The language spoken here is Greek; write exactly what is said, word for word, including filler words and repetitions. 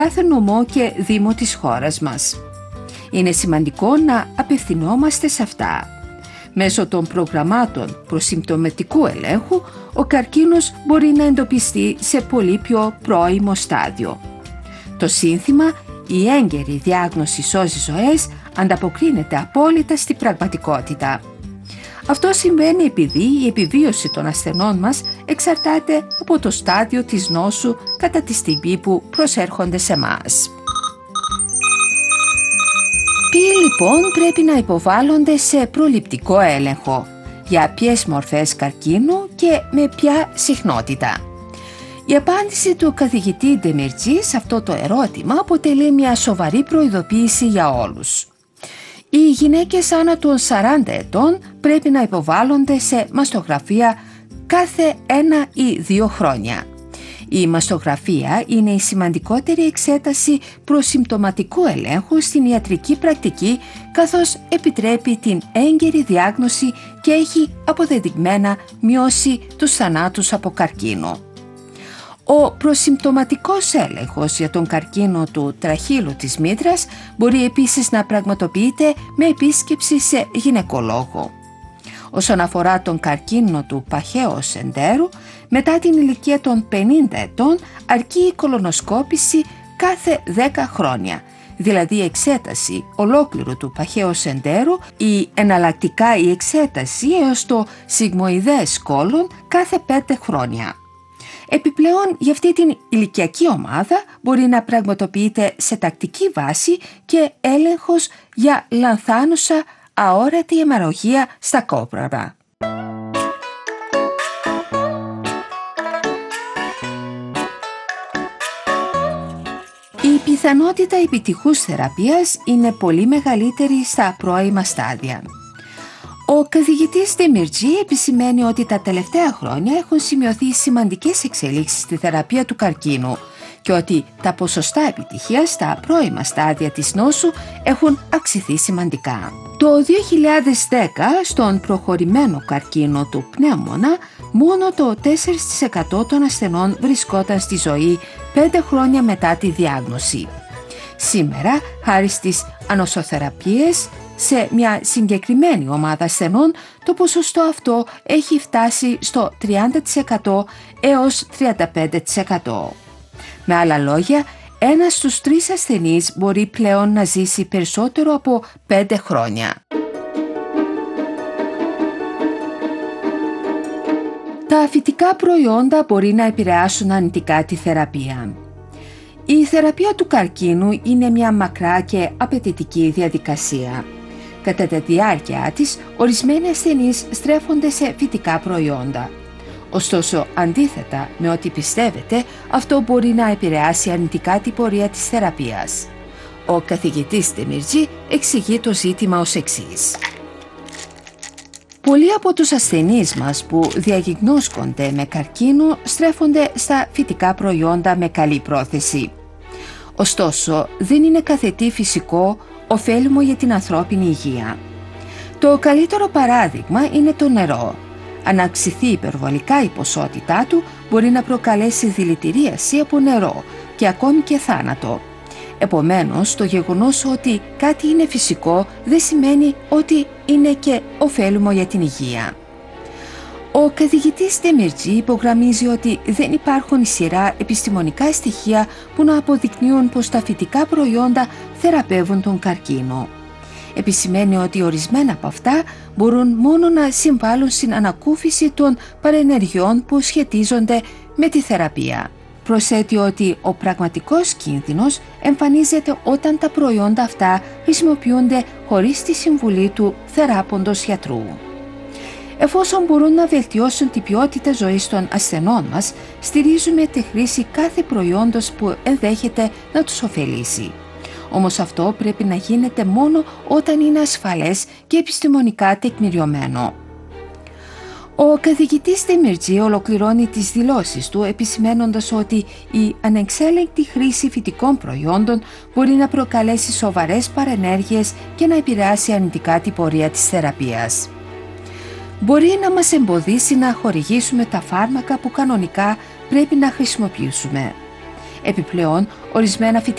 κάθε νομό και δήμο της χώρας μας. Είναι σημαντικό να απευθυνόμαστε σε αυτά. Μέσω των προγραμμάτων προσυμπτωματικού ελέγχου, ο καρκίνος μπορεί να εντοπιστεί σε πολύ πιο πρώιμο στάδιο. Το σύνθημα «Η έγκαιρη διάγνωση σώζει ζωές» ανταποκρίνεται απόλυτα στην πραγματικότητα. Αυτό συμβαίνει επειδή η επιβίωση των ασθενών μας εξαρτάται από το στάδιο της νόσου κατά τη στιγμή που προσέρχονται σε εμάς. Ποιοι λοιπόν πρέπει να υποβάλλονται σε προληπτικό έλεγχο, για ποιες μορφές καρκίνου και με ποια συχνότητα? Η απάντηση του καθηγητή Ντεμιρτζή σε αυτό το ερώτημα αποτελεί μια σοβαρή προειδοποίηση για όλους. Οι γυναίκες άνω των σαράντα ετών πρέπει να υποβάλλονται σε μαστογραφία κάθε ένα ή δύο χρόνια. Η μαστογραφία είναι η σημαντικότερη εξέταση προσυμπτωματικού ελέγχου στην ιατρική πρακτική, καθώς επιτρέπει την έγκαιρη διάγνωση και έχει αποδεδειγμένα μειώσει τους θανάτους από καρκίνο. Ο προσυμπτωματικός έλεγχος για τον καρκίνο του τραχύλου της μήτρας μπορεί επίσης να πραγματοποιείται με επίσκεψη σε γυναικολόγο. Όσον αφορά τον καρκίνο του παχαίου εντέρου, μετά την ηλικία των πενήντα ετών αρκεί η κολονοσκόπηση κάθε δέκα χρόνια, δηλαδή η εξέταση ολόκληρου του παχαίου εντέρου ή εναλλακτικά η εξέταση έως το σιγμοειδές κόλον κάθε πέντε χρόνια. Επιπλέον, για αυτή την ηλικιακή ομάδα μπορεί να πραγματοποιείται σε τακτική βάση και έλεγχος για λανθάνουσα αόρατη αιμορραγία στα κόπραρα. Η πιθανότητα επιτυχούς θεραπείας είναι πολύ μεγαλύτερη στα πρώιμα στάδια. Ο καθηγητής Ντεμιρτζή επισημαίνει ότι τα τελευταία χρόνια έχουν σημειωθεί σημαντικές εξελίξεις στη θεραπεία του καρκίνου και ότι τα ποσοστά επιτυχίας στα πρώιμα στάδια της νόσου έχουν αυξηθεί σημαντικά. Το δύο χιλιάδες δέκα, στον προχωρημένο καρκίνο του πνεύμονα, μόνο το τέσσερα τοις εκατό των ασθενών βρισκόταν στη ζωή πέντε χρόνια μετά τη διάγνωση. Σήμερα, χάρη στις ανοσοθεραπείες, σε μια συγκεκριμένη ομάδα ασθενών, το ποσοστό αυτό έχει φτάσει στο τριάντα τοις εκατό έως τριάντα πέντε τοις εκατό. Με άλλα λόγια, ένας στους τρεις ασθενείς μπορεί πλέον να ζήσει περισσότερο από πέντε χρόνια. Τα φυτικά προϊόντα μπορεί να επηρεάσουν αρνητικά τη θεραπεία. Η θεραπεία του καρκίνου είναι μια μακρά και απαιτητική διαδικασία. Κατά τη διάρκεια της, ορισμένοι ασθενείς στρέφονται σε φυτικά προϊόντα. Ωστόσο, αντίθετα με ό,τι πιστεύετε, αυτό μπορεί να επηρεάσει αρνητικά την πορεία της θεραπείας. Ο καθηγητής Ντεμιρτζή εξηγεί το ζήτημα ως εξής. Πολλοί από τους ασθενείς μας που διαγνώσκονται με καρκίνο στρέφονται στα φυτικά προϊόντα με καλή πρόθεση. Ωστόσο, δεν είναι καθετή φυσικό ωφέλιμο για την ανθρώπινη υγεία. Το καλύτερο παράδειγμα είναι το νερό. Αν αυξηθεί υπερβολικά η ποσότητά του, μπορεί να προκαλέσει δηλητηρίαση από νερό και ακόμη και θάνατο. Επομένως, το γεγονός ότι κάτι είναι φυσικό δεν σημαίνει ότι είναι και ωφέλιμο για την υγεία. Ο καθηγητής Ντεμιρτζή υπογραμμίζει ότι δεν υπάρχουν ισχυρά επιστημονικά στοιχεία που να αποδεικνύουν πως τα φυτικά προϊόντα θεραπεύουν τον καρκίνο. Επισημαίνει ότι ορισμένα από αυτά μπορούν μόνο να συμβάλλουν στην ανακούφιση των παρενεργειών που σχετίζονται με τη θεραπεία. Προσθέτει ότι ο πραγματικός κίνδυνος εμφανίζεται όταν τα προϊόντα αυτά χρησιμοποιούνται χωρίς τη συμβουλή του θεράποντος γιατρού. Εφόσον μπορούν να βελτιώσουν την ποιότητα ζωής των ασθενών μας, στηρίζουμε τη χρήση κάθε προϊόντος που ενδέχεται να τους ωφελήσει. Όμως αυτό πρέπει να γίνεται μόνο όταν είναι ασφαλές και επιστημονικά τεκμηριωμένο. Ο καθηγητής Ντεμιρτζή ολοκληρώνει τις δηλώσεις του επισημαίνοντας ότι η ανεξέλεγκτη χρήση φυτικών προϊόντων μπορεί να προκαλέσει σοβαρές παρενέργειες και να επηρεάσει αρνητικά την πορεία της θεραπείας. Μπορεί να μας εμποδίσει να χορηγήσουμε τα φάρμακα που κανονικά πρέπει να χρησιμοποιήσουμε. Επιπλέον, ορισμένα φυτικά